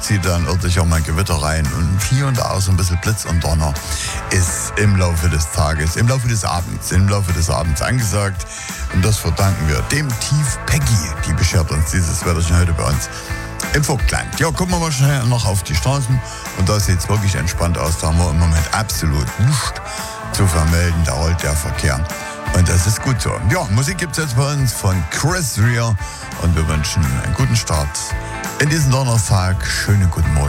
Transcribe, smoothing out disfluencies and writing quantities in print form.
zieht dann örtlich auch mal Gewitter rein und hier und da auch so ein bisschen Blitz und Donner ist im Laufe des Tages, im Laufe des Abends angesagt. Und das verdanken wir dem Tief Peggy, die beschert uns dieses Wetterchen heute bei uns im Vogtland. Ja, gucken wir mal schnell noch auf die Straßen und da sieht es wirklich entspannt aus. Da haben wir im Moment absolut nichts zu vermelden, da rollt der Verkehr. Und das ist gut so. Ja, Musik gibt es jetzt bei uns von Chris Rea und wir wünschen einen guten Start in diesen Donnerstag. Schönen guten Morgen.